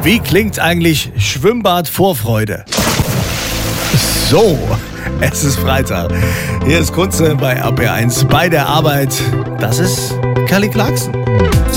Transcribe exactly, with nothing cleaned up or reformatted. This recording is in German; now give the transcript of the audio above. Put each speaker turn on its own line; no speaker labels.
Wie klingt eigentlich Schwimmbad-Vorfreude? So, es ist Freitag. Hier ist Kunze bei R P eins bei der Arbeit. Das ist Kelly Clarkson.